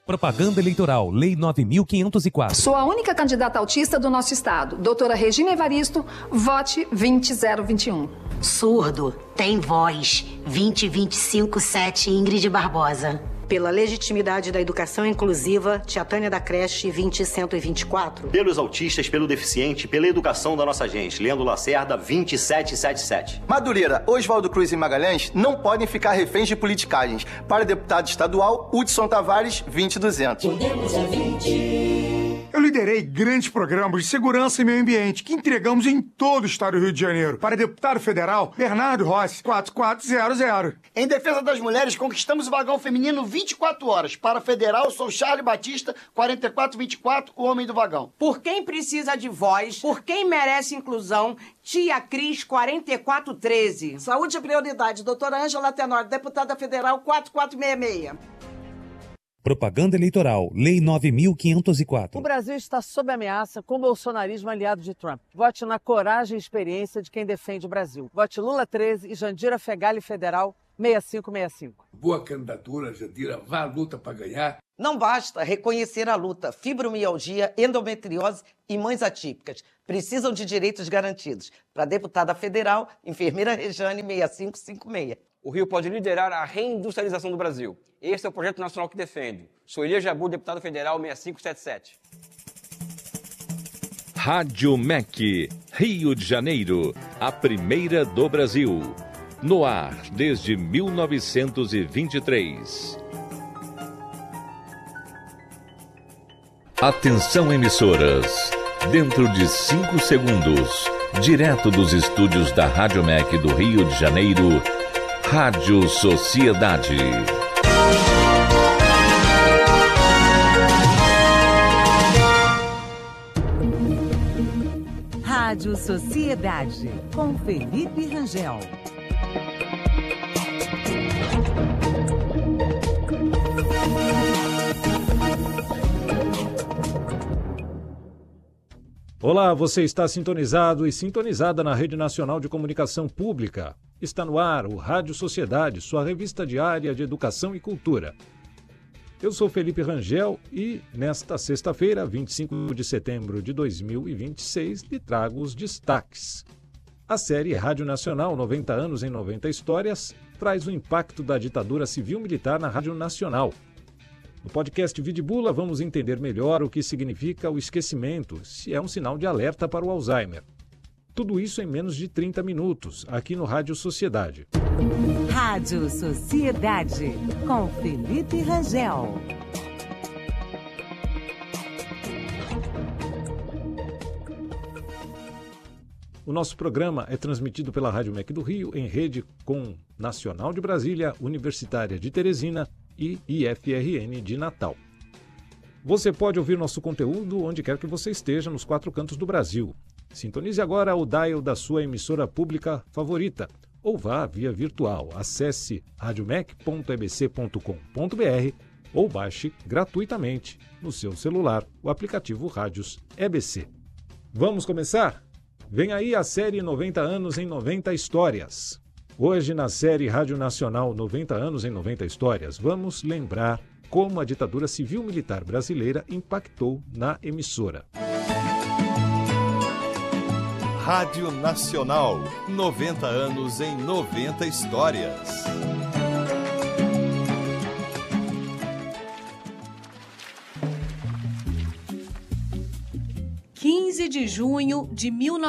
Propaganda eleitoral, Lei 9.504. Sou a única candidata autista do nosso estado. Doutora Regina Evaristo, vote 20021. Surdo, tem voz. 20257, Ingrid Barbosa. Pela legitimidade da educação inclusiva, Tia Tânia da Creche 20124. Pelos autistas, pelo deficiente, pela educação da nossa gente. Leandro Lacerda 2777. Madureira, Oswaldo Cruz e Magalhães não podem ficar reféns de politicagens. Para deputado estadual, Hudson Tavares 20200. Podemos é 20. Eu liderei grandes programas de segurança e meio ambiente que entregamos em todo o estado do Rio de Janeiro. Para deputado federal, Bernardo Rossi, 4400. Em defesa das mulheres, conquistamos o vagão feminino 24 horas. Para federal, sou Charlie Batista, 4424, o homem do vagão. Por quem precisa de voz, por quem merece inclusão, Tia Cris, 4413. Saúde é prioridade. Doutora Ângela Tenório, deputada federal, 4466. Propaganda eleitoral, Lei 9.504. O Brasil está sob ameaça com o bolsonarismo aliado de Trump. Vote na coragem e experiência de quem defende o Brasil. Vote Lula 13 e Jandira Fegali Federal 6565. Boa candidatura, Jandira. Vá à luta para ganhar. Não basta reconhecer a luta. Fibromialgia, endometriose e mães atípicas precisam de direitos garantidos. Para deputada federal, enfermeira Rejane 6556. O Rio pode liderar a reindustrialização do Brasil. Este é o projeto nacional que defende. Sou Elia Jabu, deputado federal 6577. Rádio MEC, Rio de Janeiro, a primeira do Brasil. No ar desde 1923. Atenção, emissoras. Dentro de 5 segundos, direto dos estúdios da Rádio MEC do Rio de Janeiro, Rádio Sociedade. Rádio Sociedade, com Felipe Rangel. Olá, você está sintonizado e sintonizada na Rede Nacional de Comunicação Pública. Está no ar o Rádio Sociedade, sua revista diária de educação e cultura. Eu sou Felipe Rangel e, nesta sexta-feira, 25 de setembro de 2026, lhe trago os destaques. A série Rádio Nacional 90 anos em 90 histórias traz o impacto da ditadura civil-militar na Rádio Nacional. No podcast Vidibula, vamos entender melhor o que significa o esquecimento, se é um sinal de alerta para o Alzheimer. Tudo isso em menos de 30 minutos, aqui no Rádio Sociedade. Rádio Sociedade, com Felipe Rangel. O nosso programa é transmitido pela Rádio MEC do Rio, em rede com Nacional de Brasília, Universitária de Teresina e IFRN de Natal. Você pode ouvir nosso conteúdo onde quer que você esteja, nos 4 cantos do Brasil. Sintonize agora o dial da sua emissora pública favorita ou vá via virtual. Acesse radiomec.ebc.com.br ou baixe gratuitamente no seu celular o aplicativo Rádios EBC. Vamos começar? Vem aí a série 90 anos em 90 histórias. Hoje, na série Rádio Nacional 90 anos em 90 histórias, vamos lembrar como a ditadura civil-militar brasileira impactou na emissora. Rádio Nacional, 90 anos em 90 histórias. De junho de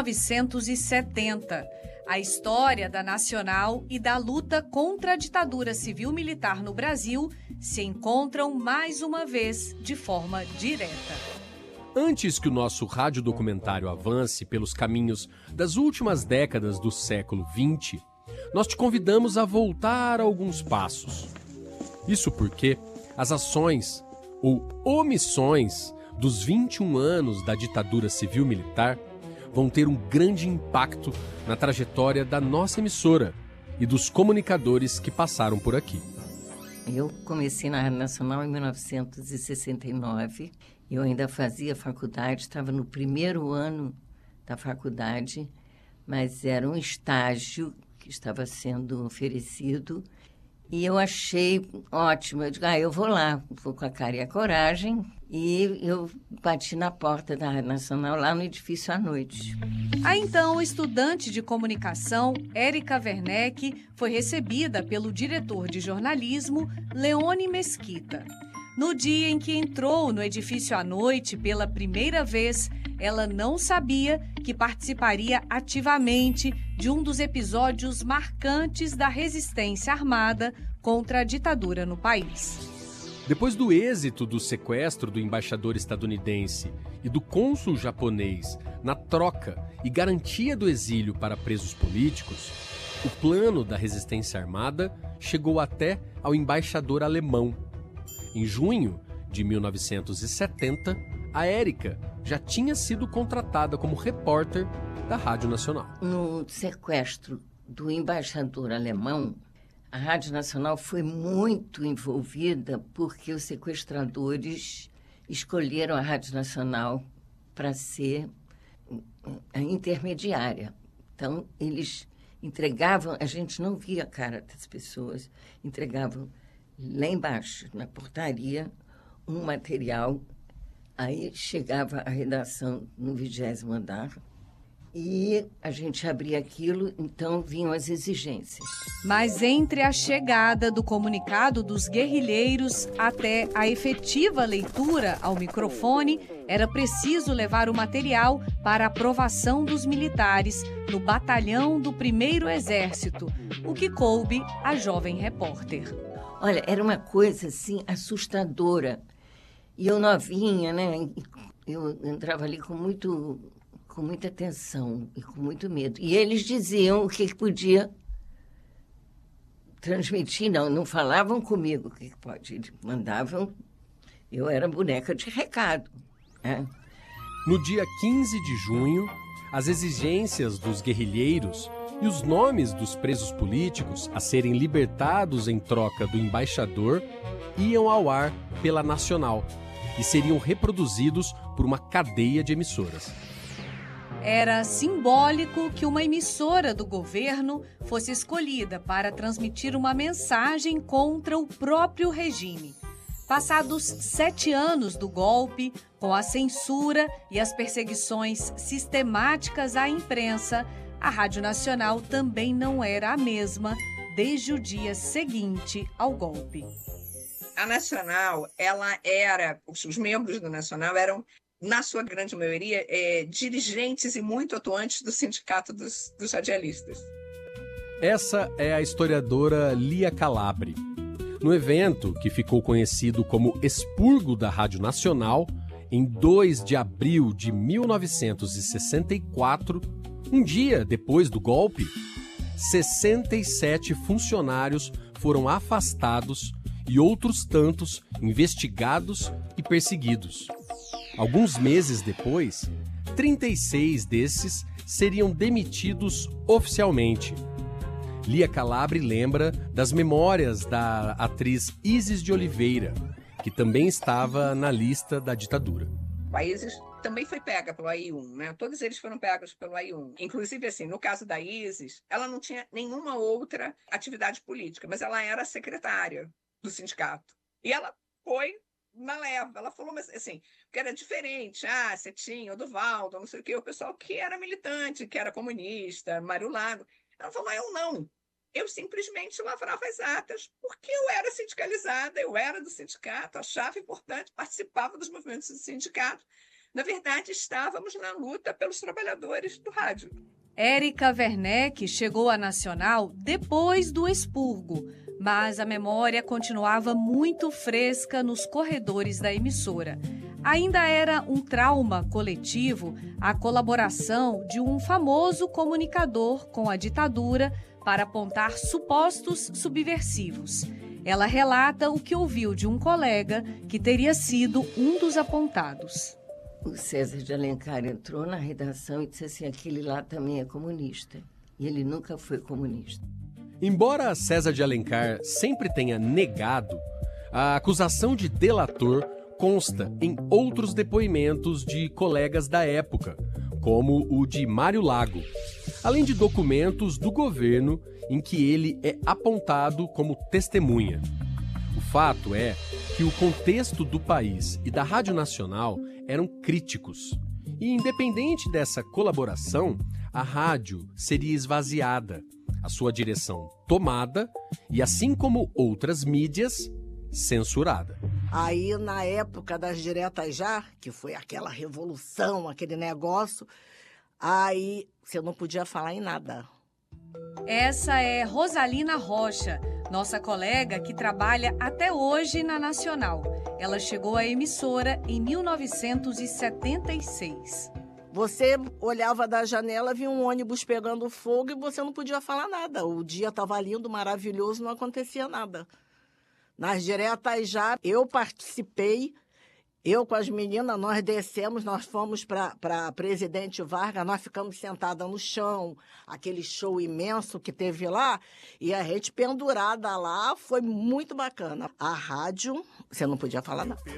1970. A história da Nacional e da luta contra a ditadura civil-militar no Brasil se encontram mais uma vez de forma direta. Antes que o nosso radiodocumentário avance pelos caminhos das últimas décadas do século XX, nós te convidamos a voltar alguns passos. Isso porque as ações ou omissões dos 21 anos da ditadura civil-militar vão ter um grande impacto na trajetória da nossa emissora e dos comunicadores que passaram por aqui. Eu comecei na Rádio Nacional em 1969. Eu ainda fazia faculdade, estava no primeiro ano da faculdade, mas era um estágio que estava sendo oferecido E eu achei ótimo. Eu digo, eu vou lá, vou com a cara e a coragem. E eu bati na porta da Rádio Nacional, lá no edifício à noite. A então estudante de comunicação, Érica Werneck, foi recebida pelo diretor de jornalismo, Leone Mesquita. No dia em que entrou no edifício à noite pela primeira vez, ela não sabia que participaria ativamente de um dos episódios marcantes da resistência armada contra a ditadura no país. Depois do êxito do sequestro do embaixador estadunidense e do cônsul japonês na troca e garantia do exílio para presos políticos, o plano da resistência armada chegou até ao embaixador alemão. Em junho de 1970, a Érica já tinha sido contratada como repórter da Rádio Nacional. No sequestro do embaixador alemão, a Rádio Nacional foi muito envolvida porque os sequestradores escolheram a Rádio Nacional para ser a intermediária. Então, eles entregavam, a gente não via a cara das pessoas, entregavam lá embaixo, na portaria, um material. Aí chegava a redação no 20º andar e a gente abria aquilo, então vinham as exigências. Mas entre a chegada do comunicado dos guerrilheiros até a efetiva leitura ao microfone, era preciso levar o material para aprovação dos militares no batalhão do 1º Exército, o que coube à jovem repórter. Olha, era uma coisa assim assustadora. E eu novinha, né? Eu entrava ali com muita tensão e com muito medo. E eles diziam o que podia transmitir, não falavam comigo o que pode. Eles mandavam, eu era boneca de recado. Né? No dia 15 de junho, as exigências dos guerrilheiros e os nomes dos presos políticos a serem libertados em troca do embaixador iam ao ar pela Nacional e seriam reproduzidos por uma cadeia de emissoras. Era simbólico que uma emissora do governo fosse escolhida para transmitir uma mensagem contra o próprio regime. Passados 7 anos do golpe, com a censura e as perseguições sistemáticas à imprensa, a Rádio Nacional também não era a mesma desde o dia seguinte ao golpe. A Nacional, os membros da Nacional eram, na sua grande maioria, dirigentes e muito atuantes do Sindicato dos Radialistas. Essa é a historiadora Lia Calabre. No evento, que ficou conhecido como Expurgo da Rádio Nacional, em 2 de abril de 1964, um dia depois do golpe, 67 funcionários foram afastados e outros tantos investigados e perseguidos. Alguns meses depois, 36 desses seriam demitidos oficialmente. Lia Calabre lembra das memórias da atriz Isis de Oliveira, que também estava na lista da ditadura. A Isis também foi pega pelo AI-1, né? Todos eles foram pegos pelo AI-1. Inclusive, assim, no caso da Isis, ela não tinha nenhuma outra atividade política, mas ela era secretária do sindicato. E ela foi na leva. Ela falou, mas assim, que era diferente. Você tinha o Duvaldo, não sei o quê, o pessoal que era militante, que era comunista, Mário Lago. Ela falou, eu não. Eu simplesmente lavrava as atas, porque eu era sindicalizada, eu era do sindicato, achava importante, participava dos movimentos do sindicato. Na verdade, estávamos na luta pelos trabalhadores do rádio. Érica Werneck chegou à Nacional depois do expurgo, mas a memória continuava muito fresca nos corredores da emissora. Ainda era um trauma coletivo a colaboração de um famoso comunicador com a ditadura para apontar supostos subversivos. Ela relata o que ouviu de um colega que teria sido um dos apontados. O César de Alencar entrou na redação e disse assim, aquele lá também é comunista. E ele nunca foi comunista. Embora César de Alencar sempre tenha negado, a acusação de delator consta em outros depoimentos de colegas da época, como o de Mário Lago. além de documentos do governo em que ele é apontado como testemunha. O fato é que o contexto do país e da Rádio Nacional eram críticos. E independente dessa colaboração, a rádio seria esvaziada, a sua direção tomada e, assim como outras mídias, censurada. Aí, na época das diretas já, que foi aquela revolução, aquele negócio, aí você não podia falar em nada. Essa é Rosalina Rocha, nossa colega que trabalha até hoje na Nacional. Ela chegou à emissora em 1976. Você olhava da janela, via um ônibus pegando fogo e você não podia falar nada. O dia estava lindo, maravilhoso, não acontecia nada. Nas diretas já, eu participei, eu com as meninas, nós descemos, nós fomos para Presidente Vargas, nós ficamos sentadas no chão, aquele show imenso que teve lá, e a gente pendurada lá, foi muito bacana. A rádio, você não podia falar nada.